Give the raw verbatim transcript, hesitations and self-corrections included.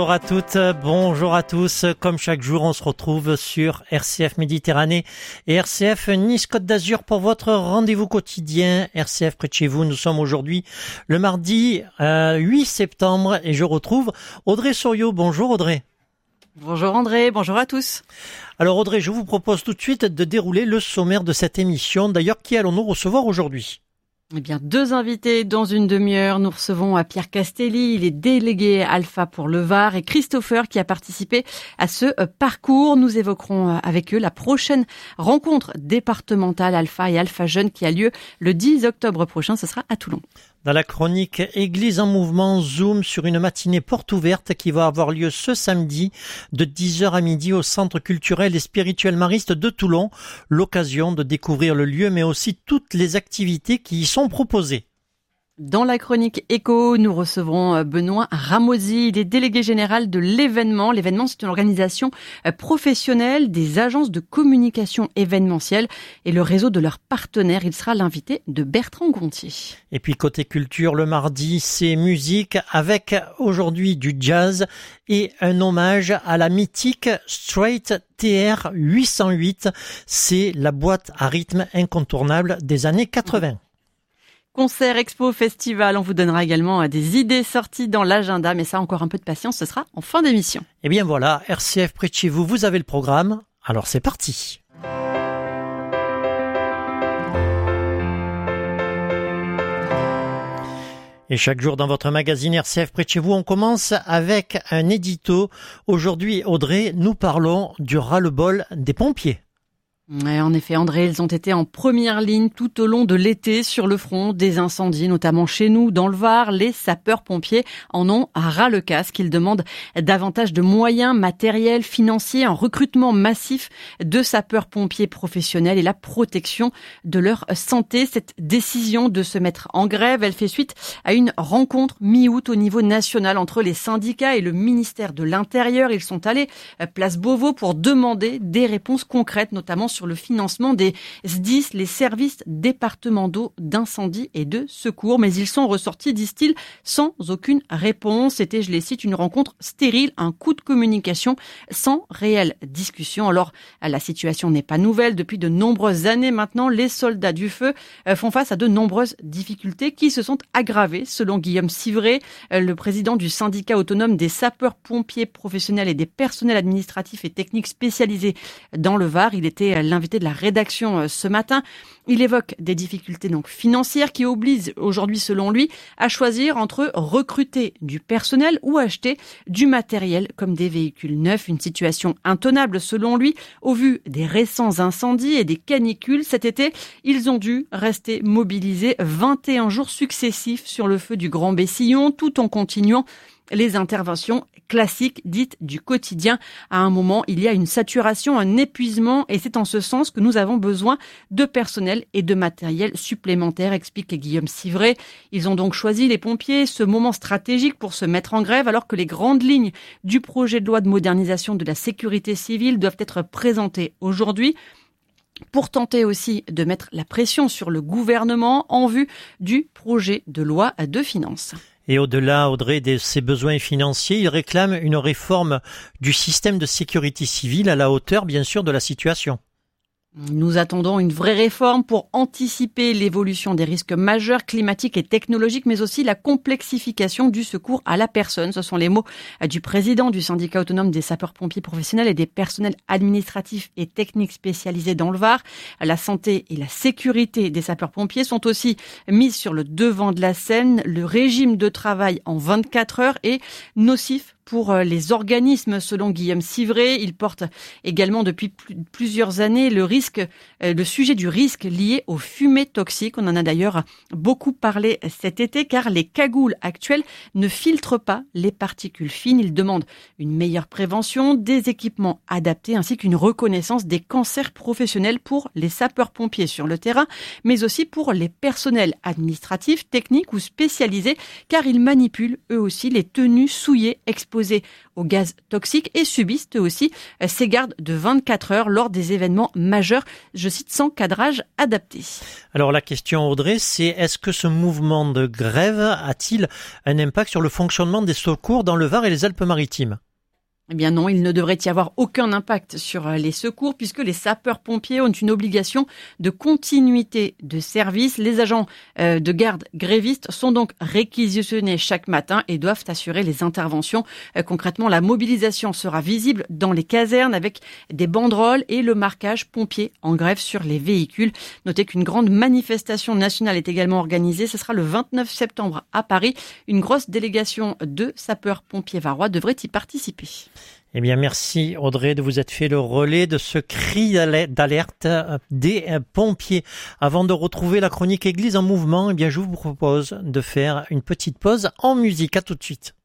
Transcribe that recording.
Bonjour à toutes, bonjour à tous. Comme chaque jour, on se retrouve sur R C F Méditerranée et R C F Nice-Côte d'Azur pour votre rendez-vous quotidien. R C F près de chez vous. Nous sommes aujourd'hui le mardi euh, huit septembre et je retrouve Audrey Souriau. Bonjour Audrey. Bonjour André, bonjour à tous. Alors Audrey, je vous propose tout de suite de dérouler le sommaire de cette émission. D'ailleurs, qui allons-nous recevoir aujourd'hui ? Eh bien, deux invités dans une demi-heure. Nous recevons à Pierre Castelli, il est délégué Alpha pour le Var, et Christopher qui a participé à ce parcours. Nous évoquerons avec eux la prochaine rencontre départementale Alpha et Alpha Jeunes qui a lieu le dix octobre prochain. Ce sera à Toulon. Dans la chronique Église en mouvement, zoom sur une matinée porte ouverte qui va avoir lieu ce samedi de dix heures à midi au Centre culturel et spirituel mariste de Toulon. L'occasion de découvrir le lieu mais aussi toutes les activités qui y sont proposées. Dans la chronique Éco, nous recevrons Benoît Ramosi, il est délégué général de l'événement. L'événement, c'est une organisation professionnelle des agences de communication événementielle et le réseau de leurs partenaires. Il sera l'invité de Bertrand Gontier. Et puis côté culture, le mardi, c'est musique avec aujourd'hui du jazz et un hommage à la mythique Straight T R huit cent huit. C'est la boîte à rythme incontournable des années quatre-vingts. Concert, expo, festival, on vous donnera également des idées sorties dans l'agenda, mais ça, encore un peu de patience, ce sera en fin d'émission. Eh bien voilà, R C F près de chez vous, vous avez le programme, alors c'est parti. Et chaque jour dans votre magazine R C F près de chez vous, on commence avec un édito. Aujourd'hui, Audrey, nous parlons du ras-le-bol des pompiers. Ouais, en effet, André, ils ont été en première ligne tout au long de l'été sur le front des incendies, notamment chez nous, dans le Var. Les sapeurs-pompiers en ont ras le casque. Ils demandent davantage de moyens matériels, financiers, un recrutement massif de sapeurs-pompiers professionnels et la protection de leur santé. Cette décision de se mettre en grève, elle fait suite à une rencontre mi-août au niveau national entre les syndicats et le ministère de l'Intérieur. Ils sont allés place Beauvau pour demander des réponses concrètes, notamment sur sur le financement des S D I S, les services départementaux d'incendie et de secours. Mais ils sont ressortis, disent-ils, sans aucune réponse. C'était, je les cite, une rencontre stérile, un coup de communication sans réelle discussion. Alors, la situation n'est pas nouvelle. Depuis de nombreuses années maintenant, les soldats du feu font face à de nombreuses difficultés qui se sont aggravées, selon Guillaume Civray, le président du syndicat autonome des sapeurs-pompiers professionnels et des personnels administratifs et techniques spécialisés dans le Var. Il était l'invité de la rédaction ce matin. Il évoque des difficultés donc financières qui obligent aujourd'hui, selon lui, à choisir entre recruter du personnel ou acheter du matériel comme des véhicules neufs. Une situation intenable selon lui au vu des récents incendies et des canicules. Cet été, ils ont dû rester mobilisés vingt et un jours successifs sur le feu du Grand Bessillon tout en continuant les interventions classiques dites du quotidien. À un moment, il y a une saturation, un épuisement et c'est en ce sens que nous avons besoin de personnel et de matériel supplémentaire, explique Guillaume Civray. Ils ont donc choisi, les pompiers, ce moment stratégique pour se mettre en grève alors que les grandes lignes du projet de loi de modernisation de la sécurité civile doivent être présentées aujourd'hui, pour tenter aussi de mettre la pression sur le gouvernement en vue du projet de loi de finances. Et au-delà, Audrey, de ses besoins financiers, il réclame une réforme du système de sécurité civile à la hauteur, bien sûr, de la situation. Nous attendons une vraie réforme pour anticiper l'évolution des risques majeurs climatiques et technologiques, mais aussi la complexification du secours à la personne. Ce sont les mots du président du syndicat autonome des sapeurs-pompiers professionnels et des personnels administratifs et techniques spécialisés dans le Var. La santé et la sécurité des sapeurs-pompiers sont aussi mises sur le devant de la scène. Le régime de travail en vingt-quatre heures est nocif pour les organismes, selon Guillaume Civray. Il porte également depuis plus, plusieurs années le risque, le sujet du risque lié aux fumées toxiques. On en a d'ailleurs beaucoup parlé cet été car les cagoules actuelles ne filtrent pas les particules fines. Il demande une meilleure prévention, des équipements adaptés ainsi qu'une reconnaissance des cancers professionnels pour les sapeurs-pompiers sur le terrain, mais aussi pour les personnels administratifs, techniques ou spécialisés car ils manipulent eux aussi les tenues souillées exposées exposés aux gaz toxiques et subissent eux aussi ces gardes de vingt-quatre heures lors des événements majeurs, je cite, sans cadrage adapté. Alors la question, Audrey, c'est est-ce que ce mouvement de grève a-t-il un impact sur le fonctionnement des secours dans le Var et les Alpes-Maritimes ? Eh bien non, il ne devrait y avoir aucun impact sur les secours puisque les sapeurs-pompiers ont une obligation de continuité de service. Les agents de garde grévistes sont donc réquisitionnés chaque matin et doivent assurer les interventions. Concrètement, la mobilisation sera visible dans les casernes avec des banderoles et le marquage pompier en grève sur les véhicules. Notez qu'une grande manifestation nationale est également organisée. Ce sera le vingt-neuf septembre à Paris. Une grosse délégation de sapeurs-pompiers varois devrait y participer. Eh bien, merci Audrey de vous être fait le relais de ce cri d'alerte des pompiers. Avant de retrouver la chronique Église en mouvement, eh bien, je vous propose de faire une petite pause en musique. À tout de suite.